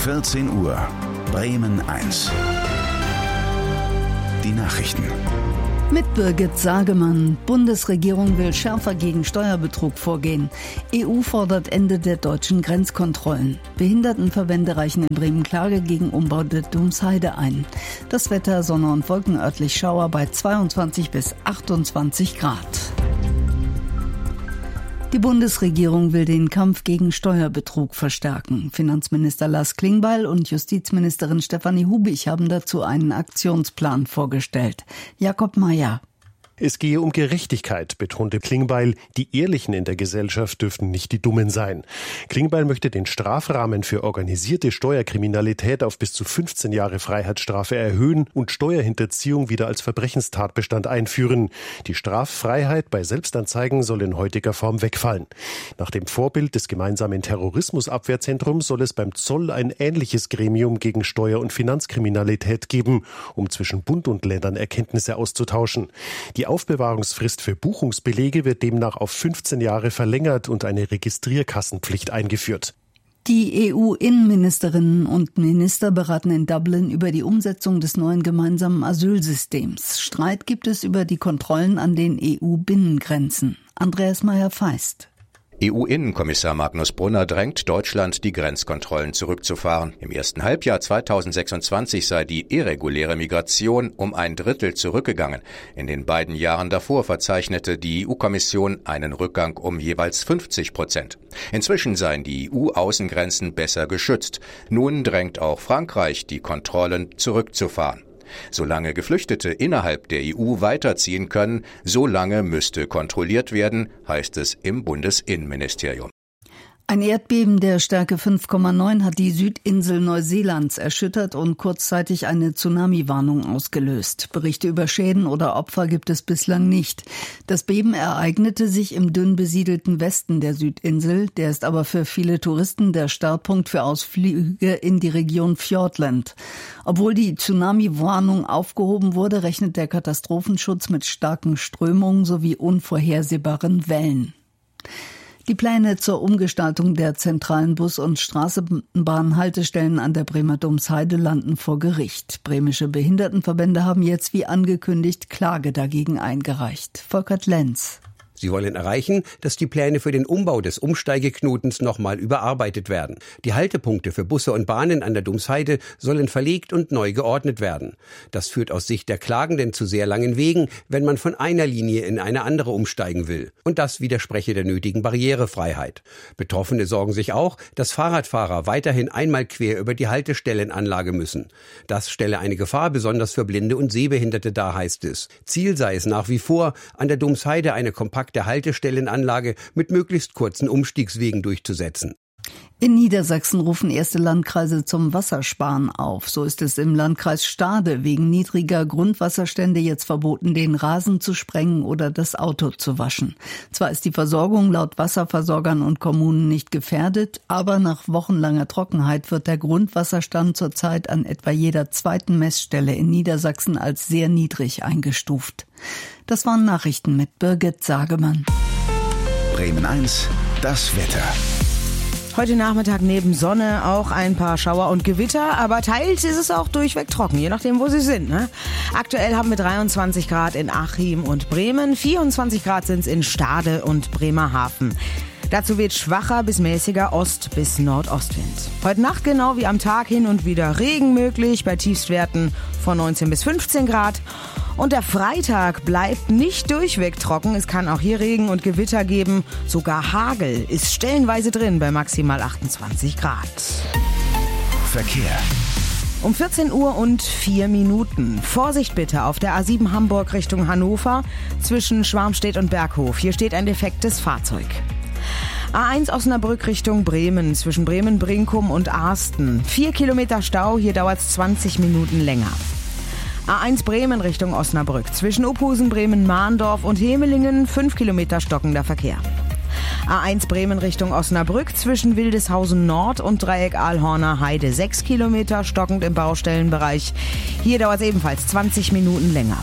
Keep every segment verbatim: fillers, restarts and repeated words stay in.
vierzehn Uhr, Bremen eins. Die Nachrichten. Mit Birgit Sagemann. Bundesregierung will schärfer gegen Steuerbetrug vorgehen. E U fordert Ende der deutschen Grenzkontrollen. Behindertenverbände reichen in Bremen Klage gegen Umbau der Domsheide ein. Das Wetter, Sonne und Wolken, örtlich Schauer bei zweiundzwanzig bis achtundzwanzig Grad. Die Bundesregierung will den Kampf gegen Steuerbetrug verstärken. Finanzminister Lars Klingbeil und Justizministerin Stefanie Hubich haben dazu einen Aktionsplan vorgestellt. Jakob Mayer. Es gehe um Gerechtigkeit, betonte Klingbeil. Die Ehrlichen in der Gesellschaft dürften nicht die Dummen sein. Klingbeil möchte den Strafrahmen für organisierte Steuerkriminalität auf bis zu fünfzehn Jahre Freiheitsstrafe erhöhen und Steuerhinterziehung wieder als Verbrechenstatbestand einführen. Die Straffreiheit bei Selbstanzeigen soll in heutiger Form wegfallen. Nach dem Vorbild des gemeinsamen Terrorismusabwehrzentrums soll es beim Zoll ein ähnliches Gremium gegen Steuer- und Finanzkriminalität geben, um zwischen Bund und Ländern Erkenntnisse auszutauschen. Die Die Aufbewahrungsfrist für Buchungsbelege wird demnach auf fünfzehn Jahre verlängert und eine Registrierkassenpflicht eingeführt. Die E U-Innenministerinnen und Minister beraten in Dublin über die Umsetzung des neuen gemeinsamen Asylsystems. Streit gibt es über die Kontrollen an den E U-Binnengrenzen. Andreas Meyer-Feist. E U-Innenkommissar Magnus Brunner drängt Deutschland, die Grenzkontrollen zurückzufahren. Im ersten Halbjahr zweitausendsechsundzwanzig sei die irreguläre Migration um ein Drittel zurückgegangen. In den beiden Jahren davor verzeichnete die E U-Kommission einen Rückgang um jeweils fünfzig Prozent. Inzwischen seien die E U-Außengrenzen besser geschützt. Nun drängt auch Frankreich, die Kontrollen zurückzufahren. Solange Geflüchtete innerhalb der E U weiterziehen können, solange müsste kontrolliert werden, heißt es im Bundesinnenministerium. Ein Erdbeben der Stärke fünf Komma neun hat die Südinsel Neuseelands erschüttert und kurzzeitig eine Tsunami-Warnung ausgelöst. Berichte über Schäden oder Opfer gibt es bislang nicht. Das Beben ereignete sich im dünn besiedelten Westen der Südinsel. Der ist aber für viele Touristen der Startpunkt für Ausflüge in die Region Fiordland. Obwohl die Tsunami-Warnung aufgehoben wurde, rechnet der Katastrophenschutz mit starken Strömungen sowie unvorhersehbaren Wellen. Die Pläne zur Umgestaltung der zentralen Bus- und Straßenbahnhaltestellen an der Bremer Domsheide landen vor Gericht. Bremische Behindertenverbände haben jetzt wie angekündigt Klage dagegen eingereicht. Volkert Lenz. Sie wollen erreichen, dass die Pläne für den Umbau des Umsteigeknotens nochmal überarbeitet werden. Die Haltepunkte für Busse und Bahnen an der Domsheide sollen verlegt und neu geordnet werden. Das führt aus Sicht der Klagenden zu sehr langen Wegen, wenn man von einer Linie in eine andere umsteigen will. Und das widerspreche der nötigen Barrierefreiheit. Betroffene sorgen sich auch, dass Fahrradfahrer weiterhin einmal quer über die Haltestellenanlage müssen. Das stelle eine Gefahr besonders für Blinde und Sehbehinderte dar, heißt es. Ziel sei es nach wie vor, an der Domsheide eine kompakte der Haltestellenanlage mit möglichst kurzen Umstiegswegen durchzusetzen. In Niedersachsen rufen erste Landkreise zum Wassersparen auf. So ist es im Landkreis Stade wegen niedriger Grundwasserstände jetzt verboten, den Rasen zu sprengen oder das Auto zu waschen. Zwar ist die Versorgung laut Wasserversorgern und Kommunen nicht gefährdet, aber nach wochenlanger Trockenheit wird der Grundwasserstand zurzeit an etwa jeder zweiten Messstelle in Niedersachsen als sehr niedrig eingestuft. Das waren Nachrichten mit Birgit Sagemann. Bremen eins, das Wetter. Heute Nachmittag neben Sonne auch ein paar Schauer und Gewitter, aber teils ist es auch durchweg trocken, je nachdem, wo Sie sind. Ne? Aktuell haben wir dreiundzwanzig Grad in Achim und Bremen, vierundzwanzig Grad sind es in Stade und Bremerhaven. Dazu weht schwacher bis mäßiger Ost- bis Nordostwind. Heute Nacht genau wie am Tag hin und wieder Regen möglich, bei Tiefstwerten von neunzehn bis fünfzehn Grad. Und der Freitag bleibt nicht durchweg trocken. Es kann auch hier Regen und Gewitter geben. Sogar Hagel ist stellenweise drin bei maximal achtundzwanzig Grad. Verkehr. Um vierzehn Uhr und vier Minuten. Vorsicht bitte auf der A sieben Hamburg Richtung Hannover zwischen Schwarmstedt und Berghof. Hier steht ein defektes Fahrzeug. A eins Osnabrück Richtung Bremen zwischen Bremen-Brinkum und Arsten. Vier Kilometer Stau, hier dauert es zwanzig Minuten länger. A eins Bremen Richtung Osnabrück zwischen Uphusen, Bremen-Mahndorf und Hemelingen. Fünf Kilometer stockender Verkehr. A eins Bremen Richtung Osnabrück zwischen Wildeshausen Nord und Dreieck Ahlhorner Heide. Sechs Kilometer stockend im Baustellenbereich. Hier dauert es ebenfalls zwanzig Minuten länger.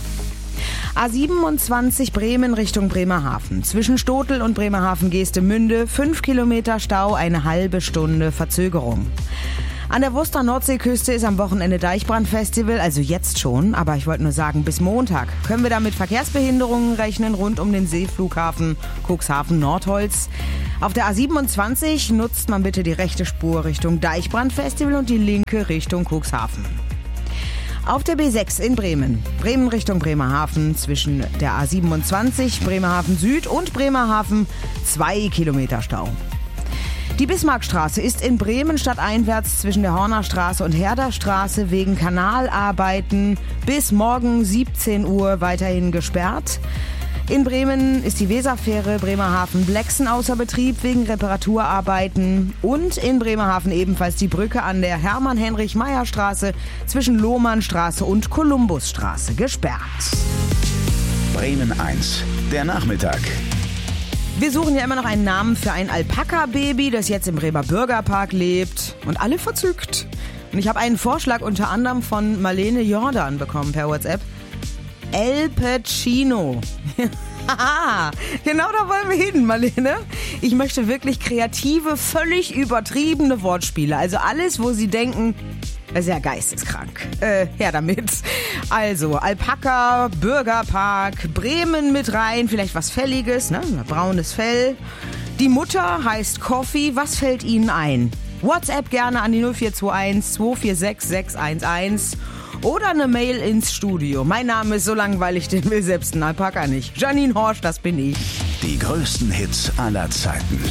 A siebenundzwanzig Bremen Richtung Bremerhaven. Zwischen Stotel und Bremerhaven-Geestemünde fünf Kilometer Stau, eine halbe Stunde Verzögerung. An der Worcester Nordseeküste ist am Wochenende Deichbrandfestival, also jetzt schon, aber ich wollte nur sagen, bis Montag können wir da mit Verkehrsbehinderungen rechnen rund um den Seeflughafen Cuxhaven-Nordholz. Auf der A siebenundzwanzig nutzt man bitte die rechte Spur Richtung Deichbrandfestival und die linke Richtung Cuxhaven. Auf der B sechs in Bremen, Bremen Richtung Bremerhaven, zwischen der A siebenundzwanzig, Bremerhaven Süd und Bremerhaven zwei Kilometer Stau. Die Bismarckstraße ist in Bremen stadteinwärts zwischen der Hornerstraße und Herderstraße wegen Kanalarbeiten bis morgen siebzehn Uhr weiterhin gesperrt. In Bremen ist die Weserfähre Bremerhaven-Blexen außer Betrieb wegen Reparaturarbeiten. Und in Bremerhaven ebenfalls die Brücke an der Hermann-Heinrich-Meyer-Straße zwischen Lohmannstraße und Kolumbusstraße gesperrt. Bremen eins, der Nachmittag. Wir suchen ja immer noch einen Namen für ein Alpaka-Baby, das jetzt im Bremer Bürgerpark lebt. Und alle verzückt. Und ich habe einen Vorschlag unter anderem von Marlene Jordan bekommen per WhatsApp. El Pacino. Haha, genau da wollen wir hin, Marlene. Ich möchte wirklich kreative, völlig übertriebene Wortspiele. Also alles, wo Sie denken, das ist ja geisteskrank. Äh, her damit. Also, Alpaka, Bürgerpark, Bremen mit rein, vielleicht was Fälliges, ne? Braunes Fell. Die Mutter heißt Coffee. Was fällt Ihnen ein? WhatsApp gerne an die null vier zwei eins zwei vier sechs sechs eins eins oder eine Mail ins Studio. Mein Name ist so langweilig, den will selbst ein Alpaka nicht. Janine Horsch, das bin ich. Die größten Hits aller Zeiten.